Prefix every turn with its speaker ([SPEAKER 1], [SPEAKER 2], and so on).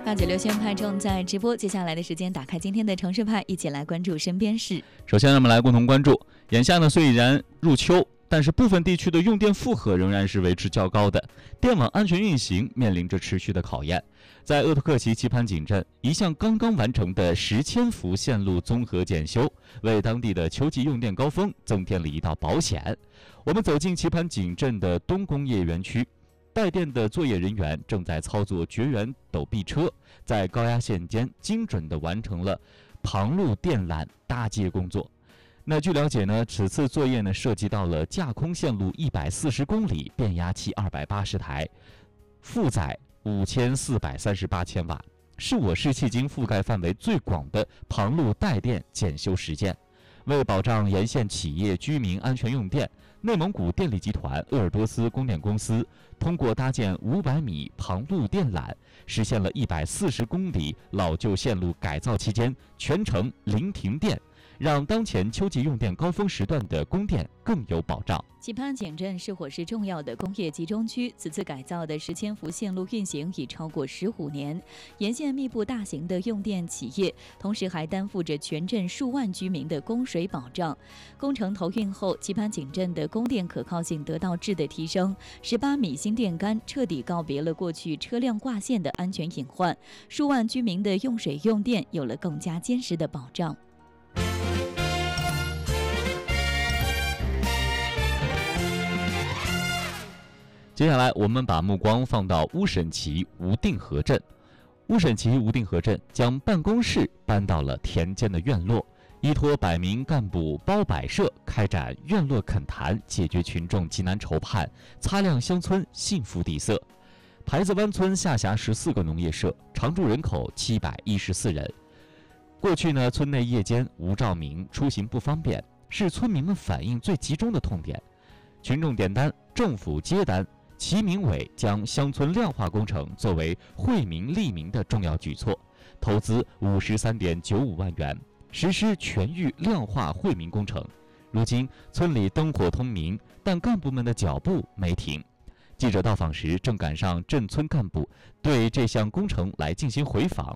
[SPEAKER 1] 896新闻派正在直播，接下来的时间打开今天的城市派，一起来关注身边事。
[SPEAKER 2] 首先，让我们来共同关注，眼下呢虽然入秋，但是部分地区的用电负荷仍然是维持较高的，电网安全运行面临着持续的考验。在鄂图克旗棋盘锦镇，一项刚刚完成的10千伏线路综合检修，为当地的秋季用电高峰增添了一道保险。我们走进棋盘锦镇的东工业园区，带电的作业人员正在操作绝缘陡壁车，在高压线间精准地完成了旁路电缆搭接工作。那据了解呢，此次作业呢涉及到了架空线路140公里，变压器280台，负载5438千瓦，是我市迄今覆盖范围最广的旁路带电检修实践。为保障沿线企业居民安全用电，内蒙古电力集团鄂尔多斯供电公司通过搭建500米旁路电缆，实现了140公里老旧线路改造期间全程零停电，让当前秋季用电高峰时段的供电更有保障。
[SPEAKER 1] 棋盘锦镇是火市重要的工业集中区，此次改造的10千伏线路运行已超过15年，沿线密布大型的用电企业，同时还担负着全镇数万居民的供水保障。工程投运后，棋盘锦镇的供电可靠性得到质的提升，18米新电杆彻底告别了过去车辆挂线的安全隐患，数万居民的用水用电有了更加坚实的保障。
[SPEAKER 2] 接下来，我们把目光放到乌审旗无定河镇。乌审旗无定河镇将办公室搬到了田间的院落，依托100名干部包摆设，开展院落恳谈，解决群众急难愁盼，擦亮乡村幸福底色。牌子湾村下辖14个农业社，常住人口714人。过去呢，村内夜间无照明，出行不方便，是村民们反映最集中的痛点。群众点单，政府接单。齐民委将乡村亮化工程作为惠民利民的重要举措，投资53.95万元，实施全域亮化惠民工程。如今村里灯火通明，但干部们的脚步没停。记者到访时，正赶上镇村干部对这项工程来进行回访，